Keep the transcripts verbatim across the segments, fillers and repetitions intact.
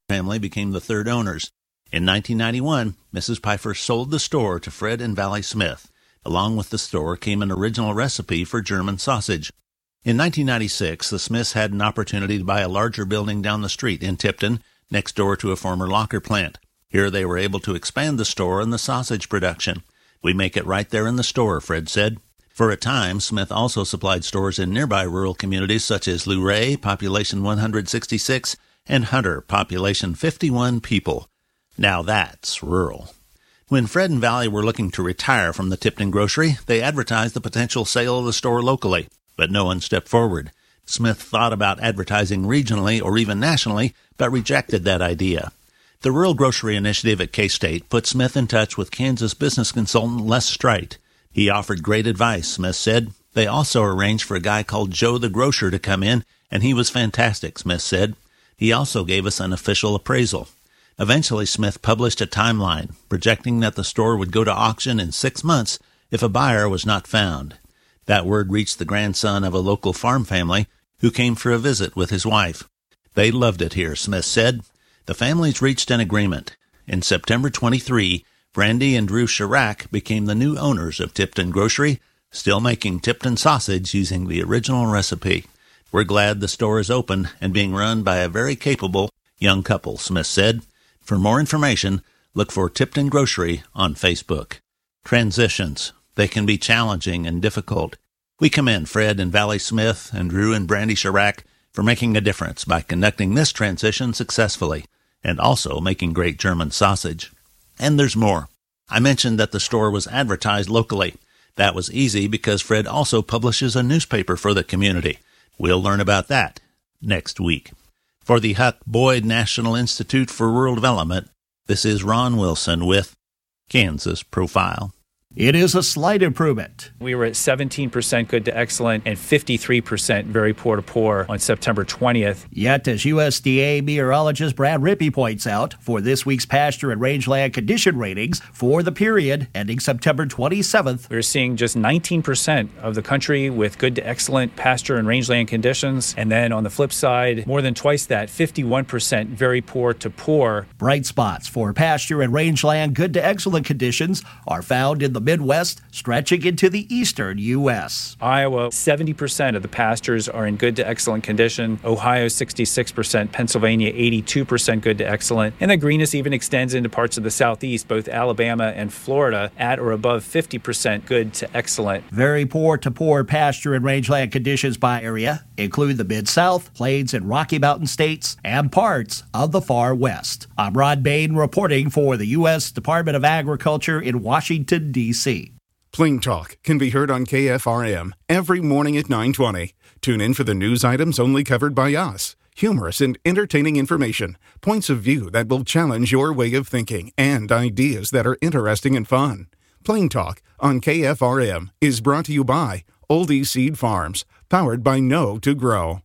family became the third owners. In nineteen ninety-one, Missus Pfeiffer sold the store to Fred and Valley Smith. Along with the store came an original recipe for German sausage. In nineteen ninety-six, the Smiths had an opportunity to buy a larger building down the street in Tipton, next door to a former locker plant. Here they were able to expand the store and the sausage production. "We make it right there in the store," Fred said. For a time, Smith also supplied stores in nearby rural communities such as Luray, population one hundred sixty-six, and Hunter, population fifty-one people. Now that's rural. When Fred and Valley were looking to retire from the Tipton grocery, they advertised the potential sale of the store locally, but no one stepped forward. Smith thought about advertising regionally or even nationally, but rejected that idea. The Rural Grocery Initiative at K-State put Smith in touch with Kansas business consultant Les Streit. He offered great advice, Smith said. They also arranged for a guy called Joe the Grocer to come in, and he was fantastic, Smith said. He also gave us an official appraisal. Eventually, Smith published a timeline, projecting that the store would go to auction in six months if a buyer was not found. That word reached the grandson of a local farm family who came for a visit with his wife. They loved it here, Smith said. The families reached an agreement. In September twenty-third, Brandy and Drew Chirac became the new owners of Tipton Grocery, still making Tipton sausage using the original recipe. We're glad the store is open and being run by a very capable young couple, Smith said. For more information, look for Tipton Grocery on Facebook. Transitions. They can be challenging and difficult. We commend Fred and Valley Smith and Drew and Brandy Chirac for making a difference by conducting this transition successfully and also making great German sausage. And there's more. I mentioned that the store was advertised locally. That was easy because Fred also publishes a newspaper for the community. We'll learn about that next week. For the Huck Boyd National Institute for Rural Development, this is Ron Wilson with Kansas Profile. It is a slight improvement. We were at seventeen percent good to excellent and fifty-three percent very poor to poor on September twentieth. Yet, as U S D A meteorologist Brad Rippey points out, for this week's pasture and rangeland condition ratings for the period ending September twenty-seventh, we're seeing just nineteen percent of the country with good to excellent pasture and rangeland conditions. And then on the flip side, more than twice that, fifty-one percent very poor to poor. Bright spots for pasture and rangeland good to excellent conditions are found in the Midwest, stretching into the eastern U S. Iowa, seventy percent of the pastures are in good to excellent condition. Ohio, sixty-six percent. Pennsylvania, eighty-two percent good to excellent. And the greenest even extends into parts of the southeast, both Alabama and Florida, at or above fifty percent good to excellent. Very poor to poor pasture and rangeland conditions by area include the Mid-South, Plains and Rocky Mountain states, and parts of the far west. I'm Rod Bain reporting for the U S Department of Agriculture in Washington, D C Plain Talk can be heard on K F R M every morning at nine twenty. Tune in for the news items only covered by us. Humorous and entertaining information, points of view that will challenge your way of thinking, and ideas that are interesting and fun. Plain Talk on K F R M is brought to you by Oldie Seed Farms, powered by Know to Grow.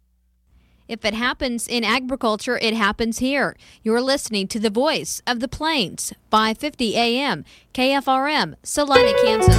If it happens in agriculture, it happens here. You're listening to the Voice of the Plains, five fifty A M, K F R M, Salina, Kansas.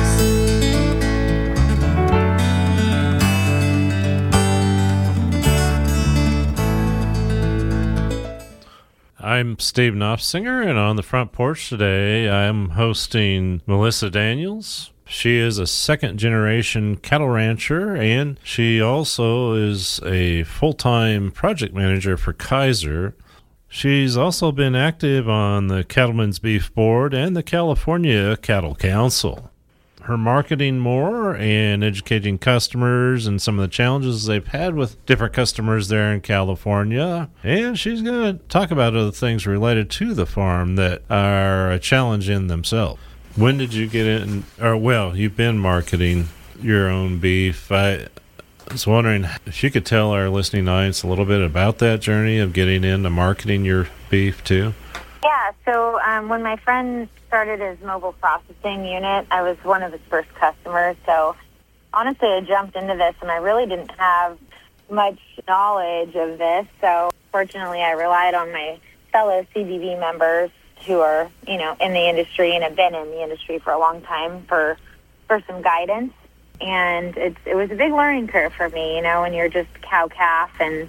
I'm Steve Knopfsinger, and on the front porch today, I'm hosting Melissa Daniels. She is a second-generation cattle rancher, and she also is a full-time project manager for Kaiser. She's also been active on the Cattlemen's Beef Board and the California Cattle Council. Her marketing more and educating customers and some of the challenges they've had with different customers there in California. And she's going to talk about other things related to the farm that are a challenge in themselves. When did you get in, or well, you've been marketing your own beef. I was wondering if you could tell our listening audience a little bit about that journey of getting into marketing your beef too. Yeah, so um, when my friend started his mobile processing unit, I was one of his first customers. So honestly, I jumped into this and I really didn't have much knowledge of this. So fortunately, I relied on my fellow C B B members who are, you know, in the industry and have been in the industry for a long time for for some guidance. And it's it was a big learning curve for me, you know, when you're just cow-calf and,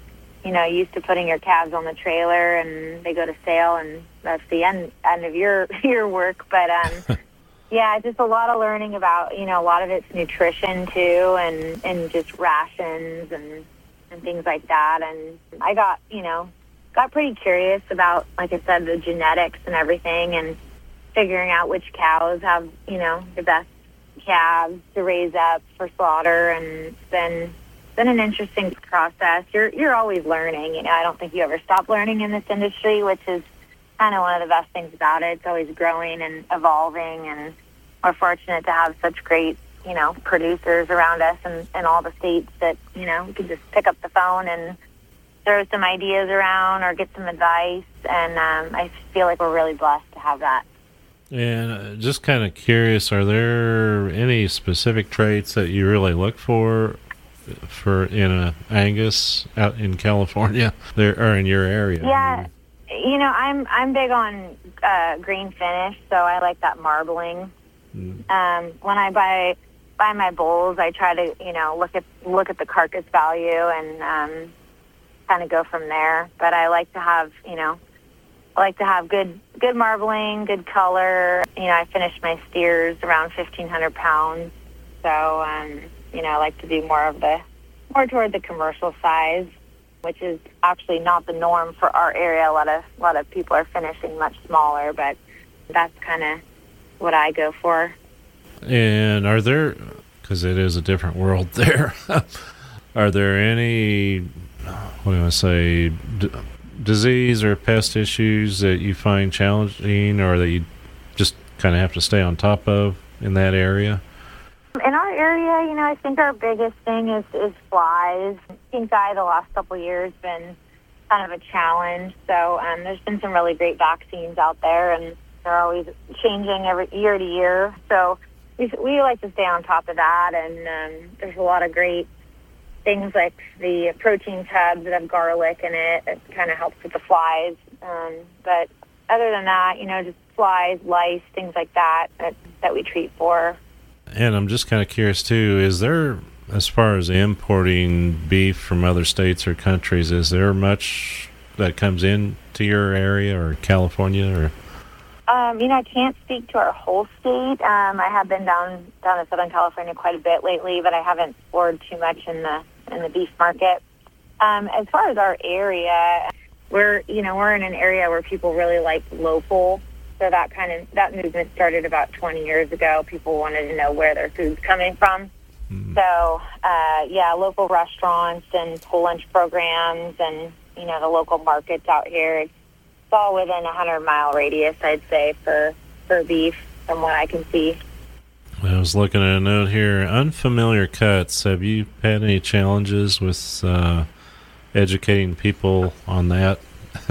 you know, used to putting your calves on the trailer and they go to sale, and that's the end end of your your work. But um, yeah, just a lot of learning about, you know, a lot of it's nutrition too, and and just rations and and things like that. And I got, you know, got pretty curious about, like I said, the genetics and everything, and figuring out which cows have, you know, the best calves to raise up for slaughter. And it's been been an interesting process. You're you're always learning. You know, I don't think you ever stop learning in this industry, which is kind of one of the best things about it. It's always growing and evolving, and we're fortunate to have such great, you know, producers around us in, in all the states that, you know, we can just pick up the phone and throw some ideas around or get some advice. And um, I feel like we're really blessed to have that. And uh, just kind of curious, are there any specific traits that you really look for for in a Angus out in California there or in your area? Yeah, you know, I'm I'm big on uh, green finish, so I like that marbling. Mm. Um, when I buy buy my bulls, I try to, you know, look at look at the carcass value and um, kind of go from there. But I like to have, you know, I like to have good good marbling, good color. You know, I finish my steers around fifteen hundred pounds, so um, you know, I like to do more of the more toward the commercial size, which is actually not the norm for our area. A lot of a lot of people are finishing much smaller, but that's kind of what I go for. And are there, because it is a different world there, are there any, what do I say, d- disease or pest issues that you find challenging or that you just kind of have to stay on top of in that area? In our area, you know, I think our biggest thing is, is flies. Pink eye the last couple of years been kind of a challenge. So um, there's been some really great vaccines out there, and they're always changing every year to year. So we, we like to stay on top of that. And um, there's a lot of great things like the protein tubs that have garlic in it. It kind of helps with the flies. Um, but other than that, you know, just flies, lice, things like that, that, that we treat for. And I'm just kind of curious, too, is there, as far as importing beef from other states or countries, is there much that comes in to your area or California? Or um, you know, I can't speak to our whole state. Um, I have been down down to Southern California quite a bit lately, but I haven't explored too much in the in the beef market. Um, as far as our area, we're you know we're in an area where people really like local. So that kind of that movement started about twenty years ago. People wanted to know where their food's coming from. Mm. So, uh, yeah, local restaurants and school lunch programs and, you know, the local markets out here. It's all within a hundred-mile radius, I'd say, for, for beef from what I can see. I was looking at a note here. Unfamiliar cuts. Have you had any challenges with uh, educating people on that?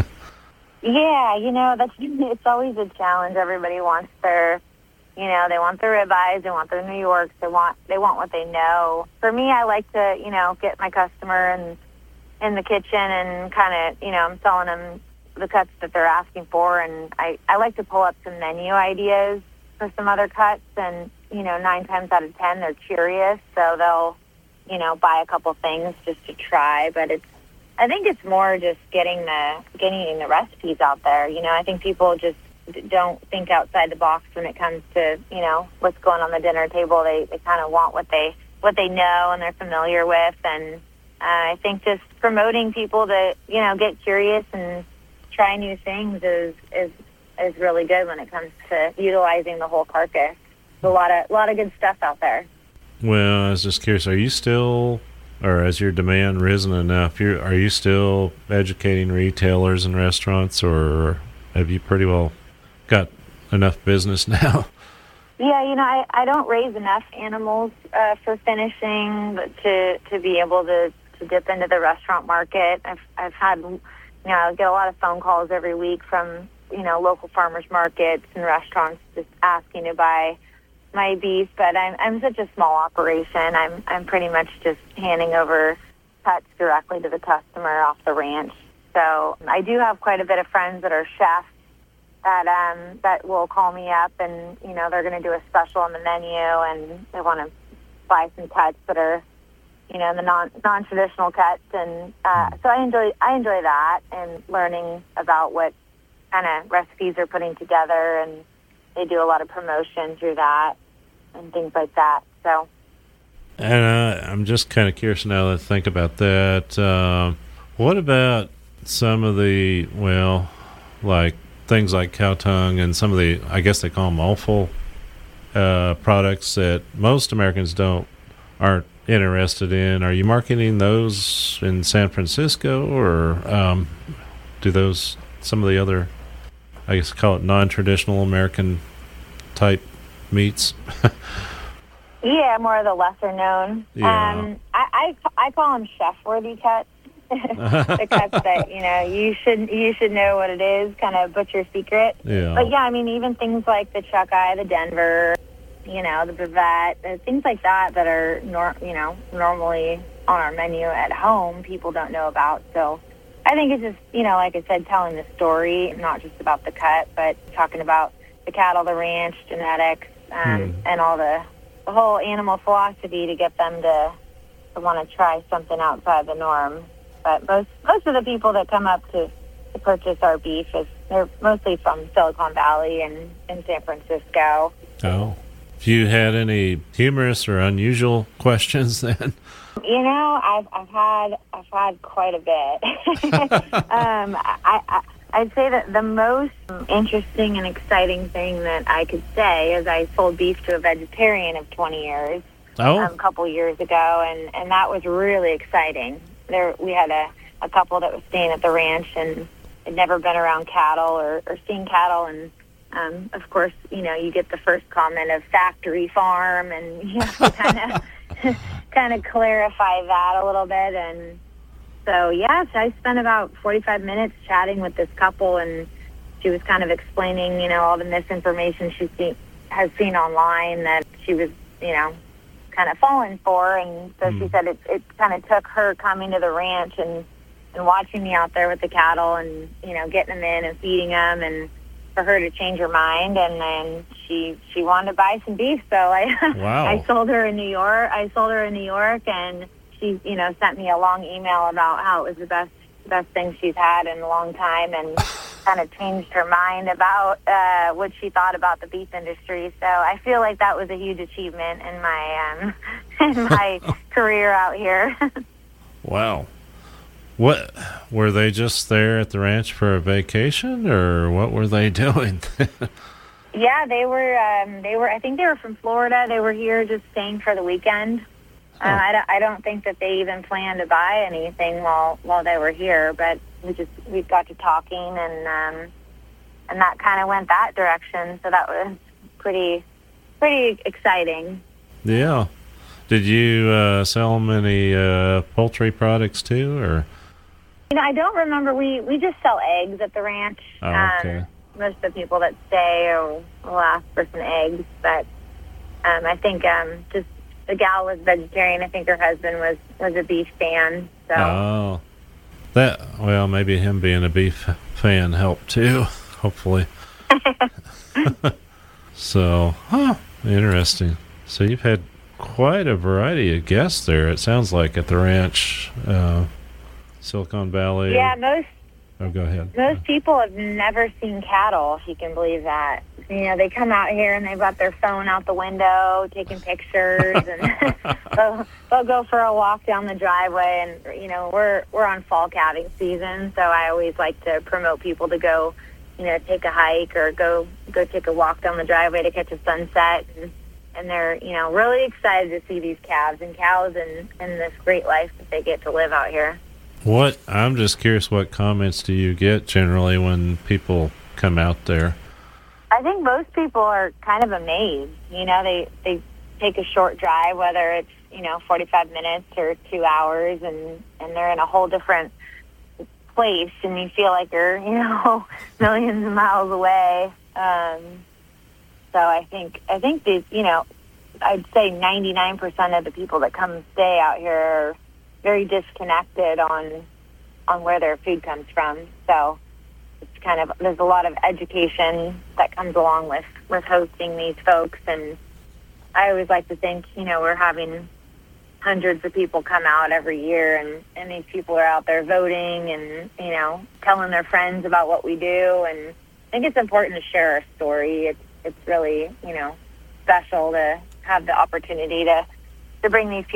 Yeah, you know, that's it's always a challenge. Everybody wants their, you know, they want their ribeyes, they want their New Yorks, they want they want what they know. For me, I like to, you know, get my customer in, in the kitchen and kind of, you know, I'm selling them the cuts that they're asking for, and I, I like to pull up some menu ideas for some other cuts, and, you know, nine times out of ten, they're curious, so they'll, you know, buy a couple things just to try, but it's I think it's more just getting the getting the recipes out there. You know, I think people just don't think outside the box when it comes to, you know, what's going on the dinner table. They they kind of want what they what they know and they're familiar with. And uh, I think just promoting people to, you know, get curious and try new things is is is really good when it comes to utilizing the whole carcass. There's a lot of a lot of good stuff out there. Well, I was just curious. Are you still, or has your demand risen enough? You're, are you still educating retailers and restaurants, or have you pretty well got enough business now? Yeah, you know, I, I don't raise enough animals uh, for finishing but to to be able to, to dip into the restaurant market. I've I've had, you know, I get a lot of phone calls every week from, you know, local farmers markets and restaurants just asking to buy my beef, but I'm I'm such a small operation. I'm I'm pretty much just handing over cuts directly to the customer off the ranch. So I do have quite a bit of friends that are chefs that um that will call me up, and, you know, they're going to do a special on the menu, and they want to buy some cuts that are you know, the non non traditional cuts, and uh, so I enjoy I enjoy that and learning about what kind of recipes they're putting together, and they do a lot of promotion through that and things like that. So, and uh, I'm just kind of curious now to think about that. Uh, what about some of the well, like things like cow tongue and some of the, I guess they call them offal uh, products that most Americans don't aren't interested in? Are you marketing those in San Francisco, or um, do those some of the other, I guess call it non-traditional American type meats? Yeah, more of the lesser known. Yeah. Um, I, I I call them chef-worthy cuts. The cuts that, you know, you should you should know what it is, kind of butcher secret. Yeah. But yeah, I mean, even things like the chuck eye, the Denver, you know, the bavette, uh, things like that that are, nor- you know, normally on our menu at home, people don't know about. So I think it's just, you know, like I said, telling the story, not just about the cut, but talking about the cattle, the ranch, genetics, um, Hmm. and all the, the whole animal philosophy to get them to, to want to try something outside the norm. But most most of the people that come up to, to purchase our beef, is they're mostly from Silicon Valley and in San Francisco. Oh. Have you had any humorous or unusual questions then? You know, I've I've had I've had quite a bit. um, I, I I'd say that the most interesting and exciting thing that I could say is I sold beef to a vegetarian of twenty years, Oh. um, a couple years ago, and, and that was really exciting. There we had a, a couple that was staying at the ranch and had never been around cattle or, or seen cattle, and Um, of course, you know, you get the first comment of factory farm, and you have to kind of kind of clarify that a little bit. And so, yes, I spent about forty-five minutes chatting with this couple, and she was kind of explaining, you know, all the misinformation she see, has seen online that she was, you know, kind of falling for. And so mm. she said it, it kind of took her coming to the ranch and, and watching me out there with the cattle and, you know, getting them in and feeding them, and for her to change her mind, and then she she wanted to buy some beef. So I wow. I sold her in New York. I sold her in New York, and she you know sent me a long email about how it was the best best thing she's had in a long time, and kind of changed her mind about uh, what she thought about the beef industry. So I feel like that was a huge achievement in my um, in my career out here. Wow. What, were they just there at the ranch for a vacation, or what were they doing? Yeah, they were. Um, they were. I think they were from Florida. They were here just staying for the weekend. Oh. Uh, I, don't, I don't think that they even planned to buy anything while while they were here. But we just we got to talking, and um, and that kind of went that direction. So that was pretty pretty exciting. Yeah. Did you uh, sell them any uh, poultry products too, or? You know, I don't remember. We, we just sell eggs at the ranch. Oh, okay. Um, most of the people that stay will, will ask for some eggs, but um, I think um, just the gal was vegetarian. I think her husband was, was a beef fan. So. Oh, that well, maybe him being a beef fan helped too. Hopefully. So, huh? Interesting. So you've had quite a variety of guests there. It sounds like at the ranch. Uh, Silicon Valley. Yeah, most oh, go ahead. most people have never seen cattle, if you can believe that. You know, they come out here and they've got their phone out the window, taking pictures, and they'll, they'll go for a walk down the driveway. And you know, we're we're on fall calving season, so I always like to promote people to go, you know, take a hike or go go take a walk down the driveway to catch a sunset. And, and they're, you know, really excited to see these calves and cows and, and this great life that they get to live out here. What I'm just curious, what comments do you get generally when people come out there? I think most people are kind of amazed. You know, they they take a short drive, whether it's, you know, forty-five minutes or two hours, and, and they're in a whole different place, and you feel like you're, you know, millions of miles away. Um, so I think I think these, you know, I'd say ninety-nine percent of the people that come stay out here are very disconnected on on where their food comes from. So it's kind of, there's a lot of education that comes along with, with hosting these folks. And I always like to think, you know, we're having hundreds of people come out every year, and, and these people are out there voting and, you know, telling their friends about what we do. And I think it's important to share our story. It's, it's really, you know, special to have the opportunity to, to bring these people